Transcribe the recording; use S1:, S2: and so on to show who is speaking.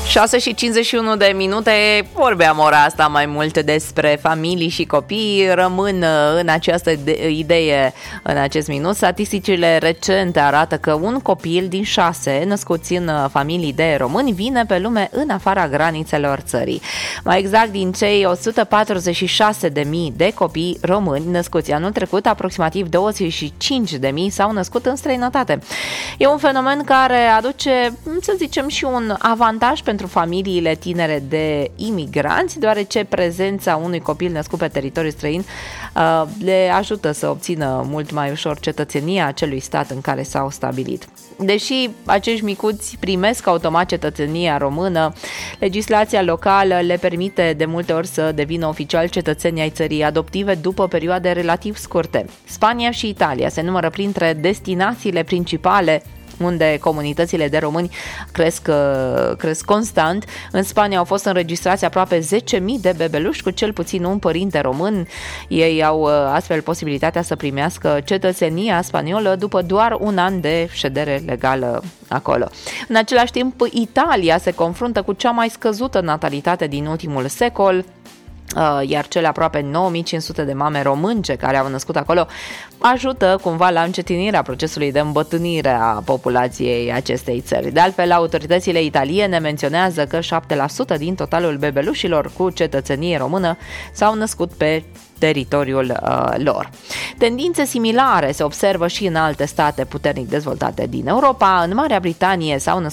S1: 6:51, vorbeam ora asta mai mult despre familii și copii. Rămân în această idee în acest minut. Statisticile recente arată că un copil din 6 născuți în familii de români vine pe lume în afara granițelor țării. Mai exact, din cei 146.000 de copii români născuți anul trecut, aproximativ 25.000 s-au născut în străinătate. E un fenomen care aduce, să zicem, și un avantaj pentru familiile tinere de imigranți, deoarece prezența unui copil născut pe teritoriul străin le ajută să obțină mult mai ușor cetățenia acelui stat în care s-au stabilit. Deși acești micuți primesc automat cetățenia română, legislația locală le permite de multe ori să devină oficial cetățeni ai țării adoptive după perioade relativ scurte. Spania și Italia se numără printre destinațiile principale unde comunitățile de români cresc constant. În Spania au fost înregistrați aproape 10.000 de bebeluși cu cel puțin un părinte român. Ei au astfel posibilitatea să primească cetățenia spaniolă după doar un an de ședere legală acolo. În același timp, Italia se confruntă cu cea mai scăzută natalitate din ultimul secol, iar cele aproape 9500 de mame românce care au născut acolo ajută cumva la încetinirea procesului de îmbătrânire a populației acestei țări. De altfel, autoritățile italiene menționează că 7% din totalul bebelușilor cu cetățenie română s-au născut pe teritoriul lor. Tendințe similare se observă și în alte state puternic dezvoltate din Europa. În Marea Britanie s-au născut